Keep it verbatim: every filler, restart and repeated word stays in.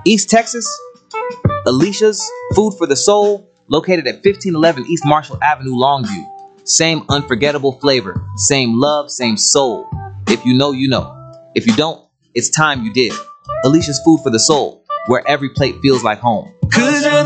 East Texas, Alicia's Food for the Soul, located at fifteen eleven East Marshall Avenue, Longview. Same unforgettable flavor, same love, same soul. If you know, you know. If you don't, it's time you did. Alicia's Food for the Soul, where every plate feels like home. 'Cause you're